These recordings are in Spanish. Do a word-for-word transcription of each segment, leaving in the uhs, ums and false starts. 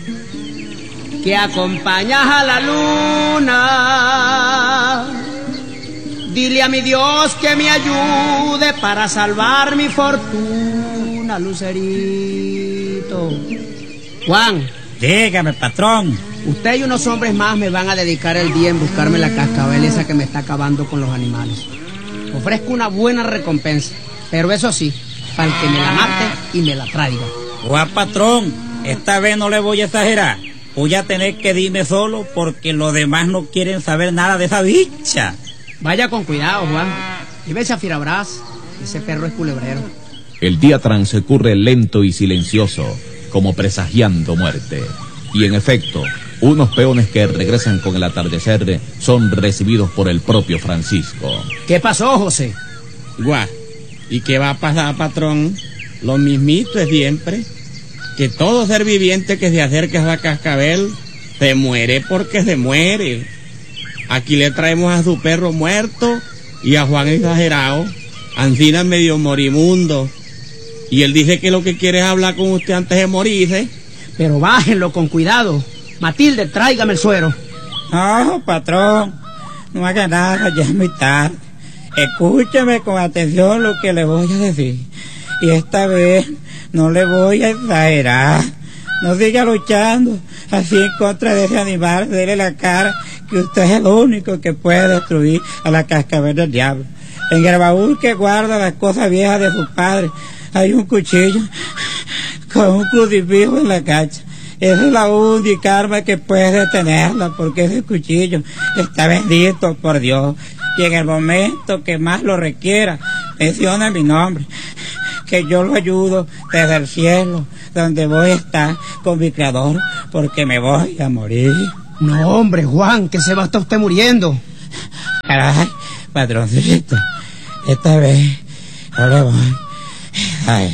que acompañas a la luna. Dile a mi Dios que me ayude para salvar mi fortuna, Lucerito. Juan. Dígame, patrón. Usted y unos hombres más me van a dedicar el día en buscarme la cascabel esa que me está acabando con los animales. Ofrezco una buena recompensa, pero eso sí, para el que me la mate y me la traiga. Juan, patrón, esta vez no le voy a exagerar. Voy a tener que irme solo porque los demás no quieren saber nada de esa bicha. Vaya con cuidado, Juan. Y vete a Firabras, ese perro es culebrero. El día transcurre lento y silencioso, como presagiando muerte. Y en efecto, unos peones que regresan con el atardecer son recibidos por el propio Francisco. ¿Qué pasó, José? Guau, ¿y qué va a pasar, patrón? Lo mismito es siempre, que todo ser viviente que se acerque a la cascabel se muere porque se muere. Aquí le traemos a su perro muerto y a Juan exagerado, ancina medio morimundo. Y él dice que lo que quiere es hablar con usted antes de morirse. Pero bájenlo con cuidado. Matilde, tráigame el suero. No, patrón, no haga nada, ya es muy tarde. Escúcheme con atención lo que le voy a decir. Y esta vez no le voy a exagerar. No siga luchando así en contra de ese animal. Dele la cara que usted es el único que puede destruir a la cascabel del diablo. En el baúl que guarda las cosas viejas de su padre hay un cuchillo con un crucifijo en la cacha. Esa es la única arma que puede detenerla, porque ese cuchillo está bendito por Dios. Y en el momento que más lo requiera, menciona mi nombre, que yo lo ayudo desde el cielo, donde voy a estar con mi creador, porque me voy a morir. No, hombre, Juan, que se va a estar usted muriendo. Caray, patroncito, esta vez no le voy. Ay.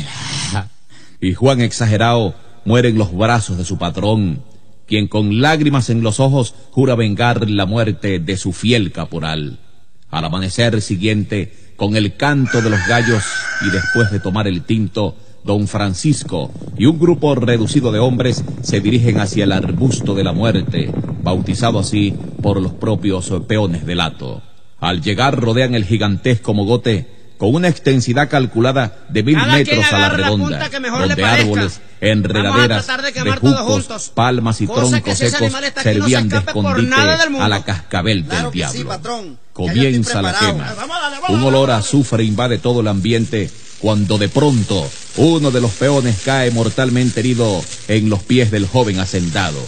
Y Juan exagerado muere en los brazos de su patrón, quien con lágrimas en los ojos jura vengar la muerte de su fiel caporal. Al amanecer siguiente, con el canto de los gallos y después de tomar el tinto, don Francisco y un grupo reducido de hombres se dirigen hacia el arbusto de la muerte, bautizado así por los propios peones del hato. Al llegar rodean el gigantesco mogote con una extensidad calculada de mil Cada metros a la la redonda, donde de árboles, enredaderas, bejucos, palmas y troncos secos servían de escondite a la cascabel claro del diablo. Sí, patrón. Comienza la quema. Un olor a azufre invade todo el ambiente cuando de pronto uno de los peones cae mortalmente herido en los pies del joven hacendado.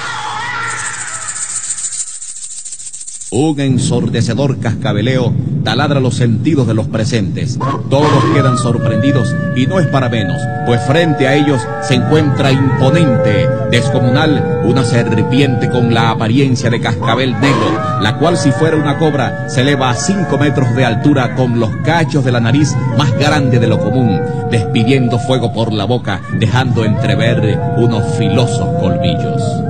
Un ensordecedor cascabeleo taladra los sentidos de los presentes. Todos quedan sorprendidos y no es para menos, pues frente a ellos se encuentra imponente, descomunal, una serpiente con la apariencia de cascabel negro, la cual si fuera una cobra se eleva a cinco metros de altura con los cachos de la nariz más grande de lo común, despidiendo fuego por la boca, dejando entrever unos filosos colmillos.